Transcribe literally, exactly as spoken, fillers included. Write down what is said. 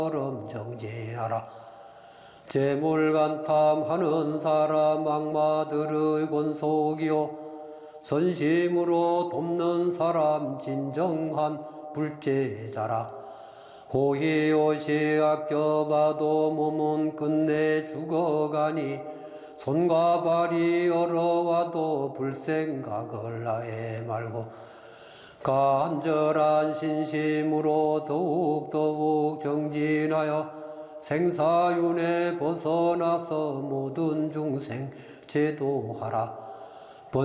얼음 정진하라. 재물간탐하는 사람 악마들의 권속이요 선심으로 돕는 사람 진정한 불제자라. 호의옷이 아껴봐도 몸은 끝내 죽어가니 손과 발이 얼어와도 불생각을 하에 말고 간절한 신심으로 더욱더욱 정진하여 생사윤에 벗어나서 모든 중생 제도하라.